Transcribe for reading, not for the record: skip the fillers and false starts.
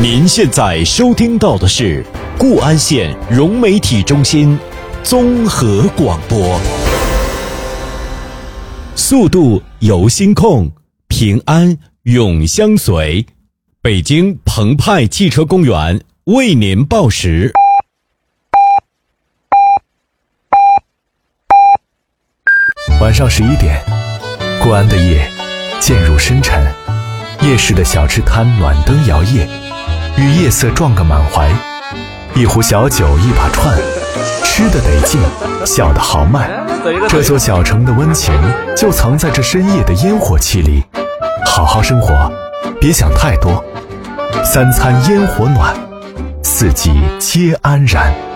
您现在收听到的是固安县融媒体中心综合广播。速度由心控，平安永相随。北京澎湃汽车公园为您报时。 晚上11点，固安的夜渐入深沉，夜市的小吃摊暖灯摇曳，与夜色撞个满怀。一壶小酒一把串，吃得得劲，笑得豪迈。这座小城的温情就藏在这深夜的烟火气里。好好生活，别想太多。三餐烟火暖，四季皆安然。